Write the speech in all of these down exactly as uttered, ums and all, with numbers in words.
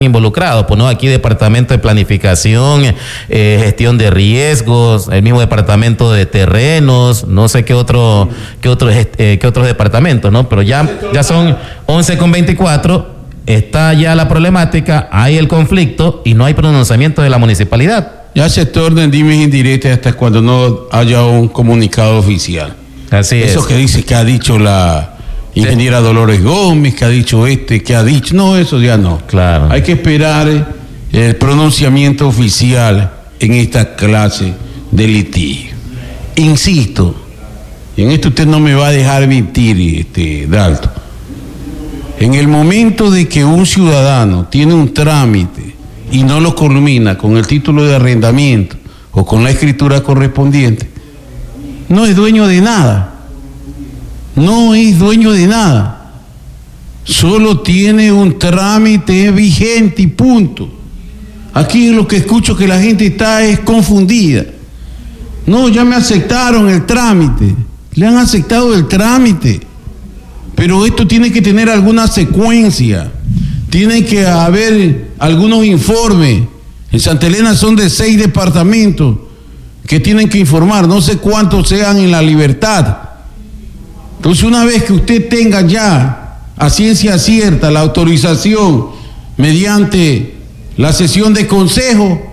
involucrados, pues no, aquí departamento de planificación, eh, gestión de riesgos, el mismo departamento de terrenos, no sé qué otro, qué otros, eh, qué otros departamentos, ¿no? Pero ya, ya son once con veinticuatro, está ya la problemática, hay el conflicto y no hay pronunciamiento de la municipalidad. Ya se tornan dimes indirectas hasta cuando no haya un comunicado oficial. Así es. Eso que dice que ha dicho la ingeniera sí. Dolores Gómez, que ha dicho este, que ha dicho, no, eso ya no. Claro. Hay que esperar el pronunciamiento oficial en esta clase de litigio. Insisto, y en esto usted no me va a dejar mentir, este, Dalton. En el momento de que un ciudadano tiene un trámite y no lo culmina con el título de arrendamiento o con la escritura correspondiente, no es dueño de nada. No es dueño de nada. Solo tiene un trámite vigente y punto. Aquí lo que escucho que la gente está es confundida. No, ya me aceptaron el trámite. Le han aceptado el trámite. Pero esto tiene que tener alguna secuencia. Tiene que haber algunos informes. En Santa Elena son de seis departamentos que tienen que informar. No sé cuántos sean en La Libertad. Entonces, una vez que usted tenga ya a ciencia cierta la autorización mediante la sesión de consejo,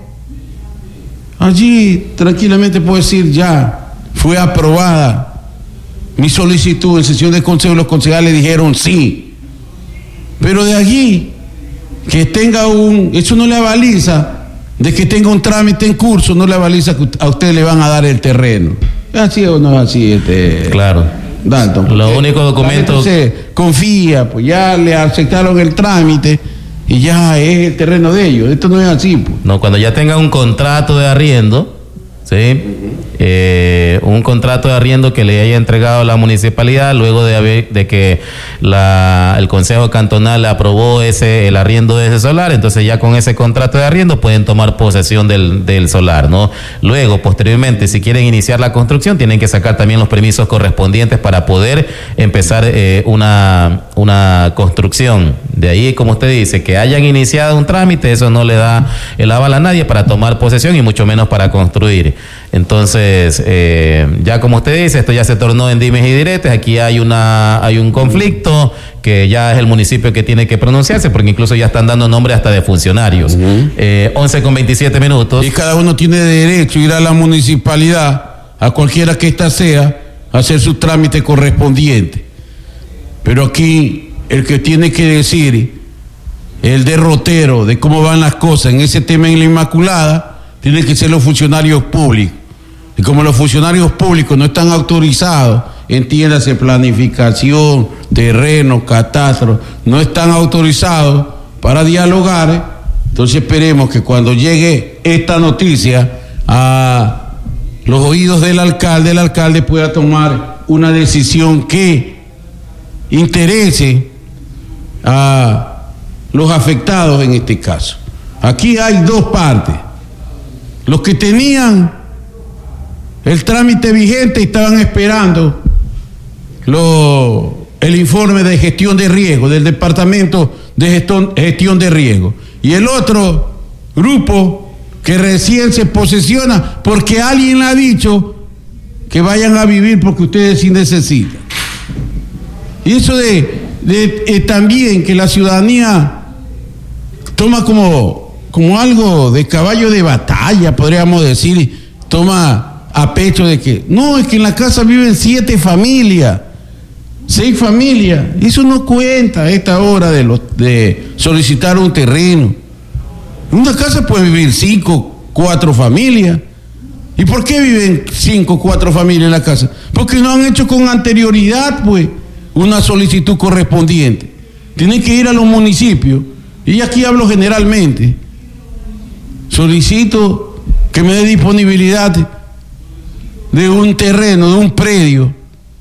allí tranquilamente puede decir ya fue aprobada mi solicitud en sesión de consejo. Los concejales dijeron sí. Pero de allí que tenga un, eso no le avaliza de que tenga un trámite en curso, no le avaliza que a usted le van a dar el terreno. ¿Es así o no es así? Este, claro. Dalton, los únicos documentos se confía, pues ya le aceptaron el trámite y ya es el terreno de ellos. Esto no es así, pues. No, cuando ya tenga un contrato de arriendo, sí, uh-huh. eh, un contrato de arriendo que le haya entregado la municipalidad luego de haber, de que la, el Consejo Cantonal aprobó ese el arriendo de ese solar, entonces ya con ese contrato de arriendo pueden tomar posesión del, del solar, ¿no? Luego, posteriormente, si quieren iniciar la construcción, tienen que sacar también los permisos correspondientes para poder empezar eh, una, una construcción. De ahí, como usted dice, que hayan iniciado un trámite, eso no le da el aval a nadie para tomar posesión y mucho menos para construir. Entonces, eh, ya como usted dice, esto ya se tornó en dimes y diretes. Aquí hay una hay un conflicto que ya es el municipio que tiene que pronunciarse, porque incluso ya están dando nombre hasta de funcionarios. Uh-huh. eh, once con veintisiete minutos. Y cada uno tiene derecho a ir a la municipalidad, a cualquiera que ésta sea, a hacer su trámite correspondiente. Pero aquí el que tiene que decir el derrotero de cómo van las cosas en ese tema en la Inmaculada tienen que ser los funcionarios públicos. Y como los funcionarios públicos no están autorizados, entiéndase, planificación, terreno, catastro, no están autorizados para dialogar, entonces esperemos que cuando llegue esta noticia a los oídos del alcalde, el alcalde pueda tomar una decisión que interese a los afectados en este caso. Aquí hay dos partes. Los que tenían el trámite vigente estaban esperando lo, el informe de gestión de riesgo del Departamento de Gestión, gestión de Riesgo. Y el otro grupo que recién se posesiona porque alguien le ha dicho que vayan a vivir porque ustedes sí necesitan. Y eso de, de eh, también que la ciudadanía toma como... como algo de caballo de batalla, podríamos decir, toma a pecho de que, no, es que en la casa viven siete familias, seis familias, eso no cuenta a esta hora de, los, de solicitar un terreno. En una casa pueden vivir cinco, cuatro familias. ¿Y por qué viven cinco, cuatro familias en la casa? Porque no han hecho con anterioridad, pues, una solicitud correspondiente. Tienen que ir a los municipios, y aquí hablo generalmente. Solicito que me dé disponibilidad de un terreno, de un predio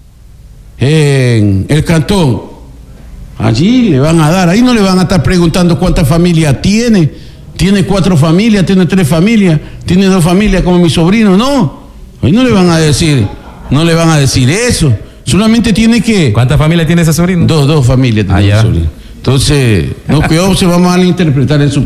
en el cantón. Allí le van a dar, ahí no le van a estar preguntando cuántas familias tiene, tiene cuatro familias, tiene tres familias, tiene dos familias como mi sobrino, no, ahí no le van a decir, no le van a decir eso, solamente tiene que... ¿Cuántas familias tiene ese sobrino? Dos, dos familias tiene ah, ese sobrino. Entonces, no, cuidado, se va a malinterpretar en su